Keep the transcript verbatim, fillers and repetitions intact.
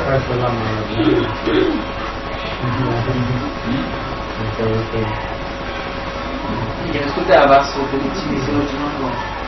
Quase pela mão. Perché non ascoltava basso per l'utilizzo oggi non